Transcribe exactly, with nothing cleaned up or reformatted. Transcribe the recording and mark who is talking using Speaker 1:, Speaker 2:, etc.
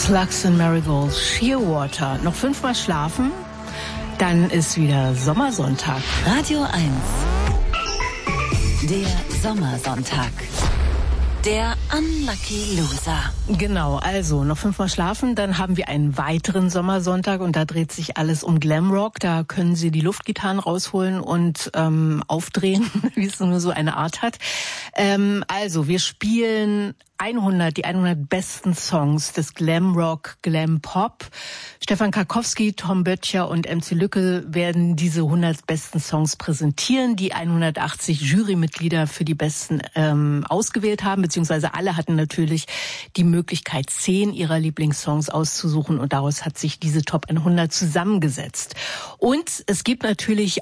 Speaker 1: Slugs and Marigolds, Shearwater. Noch fünfmal schlafen, dann ist wieder Sommersonntag.
Speaker 2: Radio eins. Der Sommersonntag. Der Unlucky Loser.
Speaker 1: Genau, also noch fünfmal schlafen, dann haben wir einen weiteren Sommersonntag und da dreht sich alles um Glamrock. Da können Sie die Luftgitarren rausholen und ähm, aufdrehen, wie es nur so eine Art hat. Ähm, also wir spielen hundert, die hundert besten Songs des Glamrock, Glam-Pop. Stefan Karkowski, Tom Böttcher und M C Lücke werden diese hundert besten Songs präsentieren, die hundertachtzig Jurymitglieder für die besten ähm, ausgewählt haben, beziehungsweise alle hatten natürlich die Möglichkeit, zehn ihrer Lieblingssongs auszusuchen und daraus hat sich diese Top hundert zusammengesetzt. Und es gibt natürlich